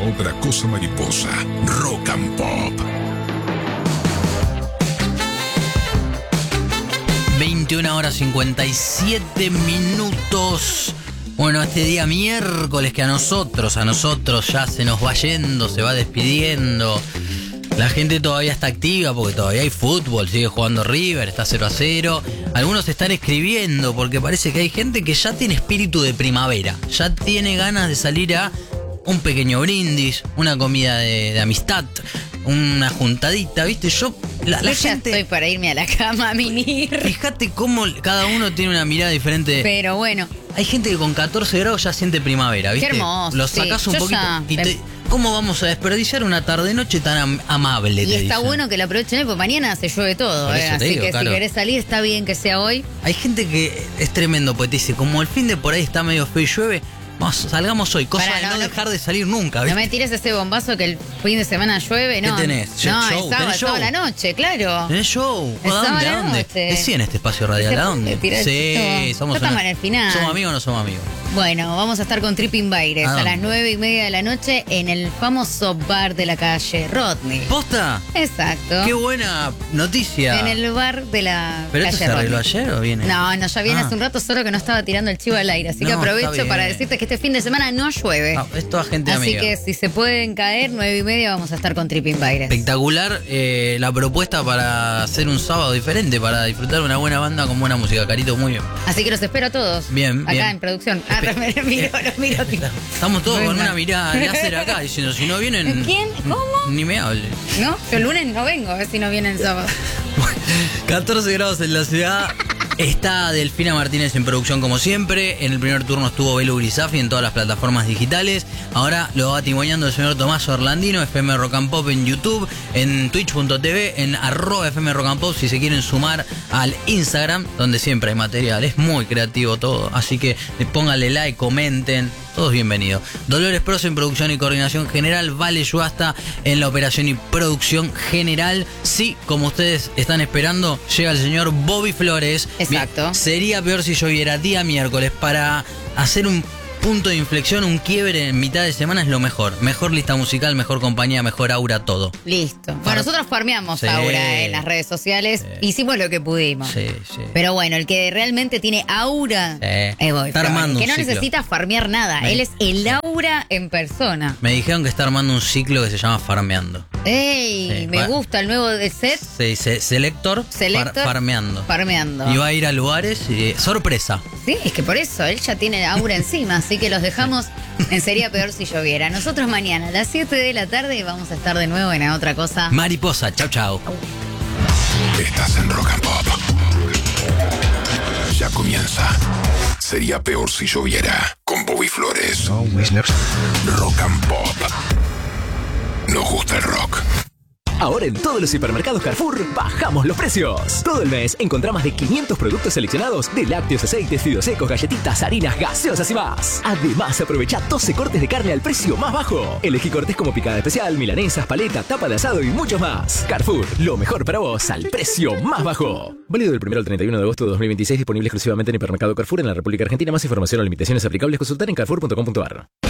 otra cosa mariposa. Rock and Pop. 21:57. Bueno, este día miércoles que a nosotros ya se nos va yendo, se va despidiendo. La gente todavía está activa porque todavía hay fútbol, sigue jugando River, está 0-0. Algunos están escribiendo porque parece que hay gente que ya tiene espíritu de primavera, ya tiene ganas de salir a un pequeño brindis, una comida de amistad, una juntadita, ¿viste? Yo ya gente, estoy para irme a la cama a minir. Fíjate cómo cada uno tiene una mirada diferente. Pero bueno. Hay gente que con 14 grados ya siente primavera, ¿viste? Qué hermoso. Lo sacás sí, un poquito y ¿cómo vamos a desperdiciar una tarde-noche tan amable? Y está bueno que lo aprovechen, porque mañana se llueve todo. Así digo, que claro, si querés salir, está bien que sea hoy. Hay gente que es tremendo, pues te dice, como el fin de por ahí está medio feo y llueve, salgamos hoy, cosa de no dejar de salir nunca, ¿viste? No me tires ese bombazo que el fin de semana llueve, ¿no? ¿Qué tenés? No, ¿Show? es sábado a la noche, claro. ¿Tenés show? Es sábado ¿A a la dónde? noche. Decí en este espacio radial, ¿a dónde? Sí, somos estamos en el final. ¿Somos amigos o no somos amigos? Bueno, vamos a estar con Tripping Baires a las 9:30 de la noche en el famoso bar de la calle Rodney. ¿Posta? Exacto. Qué buena noticia. En el bar de la ¿Pero calle esto se arregló Rodney. ayer o viene? No, ya viene hace un rato, solo que no estaba tirando el chivo al aire. Así que aprovecho para decirte que este fin de semana no llueve. No, es toda gente así amiga. que si se pueden caer, 9:30 vamos a estar con Tripping Baires. Espectacular la propuesta para hacer un sábado diferente, para disfrutar una buena banda con buena música. Carito, muy bien. Así que los espero a todos. Bien, acá bien. en producción. Los miro. Estamos todos con una mirada láser acá, diciendo, si no vienen... ¿Quién? ¿Cómo? Ni me hable. No, yo el lunes no vengo, a ver si no viene el sábado. 14 grados en la ciudad. Está Delfina Martínez en producción como siempre. En el primer turno estuvo Belu Grisafi en todas las plataformas digitales. Ahora lo va timoneando el señor Tomás Orlandino, FM Rock and Pop en YouTube, en twitch.tv, en @FM Rock and Pop si se quieren sumar al Instagram, donde siempre hay material. Es muy creativo todo, así que pónganle like, comenten. Todos bienvenidos. Dolores Pros en producción y coordinación general. Vale Yuasta en la operación y producción general. Sí, como ustedes están esperando, llega el señor Bobby Flores. Exacto. Bien, sería peor si lloviera día miércoles. Para hacer un punto de inflexión, un quiebre en mitad de semana es lo mejor. Mejor lista musical, mejor compañía, mejor aura, todo. Listo. Bueno, nosotros farmeamos aura en las redes sociales. Hicimos lo que pudimos. Sí. Pero bueno, el que realmente tiene aura es Bobby está Flores, armando que no un ciclo. necesita farmear nada. Él es el aura en persona. Me dijeron que está armando un ciclo que se llama Farmeando. ¡Ey! Sí, Me gusta el nuevo de set. Sí, Selector, Farmeando. Farmeando. Y va a ir a lugares, sorpresa. Sí, es que por eso, él ya tiene aura encima, así que los dejamos en Sería Peor Si Lloviera. Nosotros mañana a las 7 de la tarde vamos a estar de nuevo en otra cosa. Mariposa, chau. Estás en Rock and Pop. Ya comienza. Sería peor si lloviera. Con Bobby Flores. Rock and Pop. Nos gusta el rock. Ahora en todos los supermercados Carrefour bajamos los precios. Todo el mes encontrá más de 500 productos seleccionados de lácteos, aceites, fideos secos, galletitas, harinas, gaseosas y más. Además, aprovecha 12 cortes de carne al precio más bajo. Elegí cortes como picada especial, milanesas, paleta, tapa de asado y mucho más. Carrefour, lo mejor para vos al precio más bajo. Válido del 1 al 31 de agosto de 2026, disponible exclusivamente en hipermercado Carrefour en la República Argentina. Más información o limitaciones aplicables, consultar en carrefour.com.ar.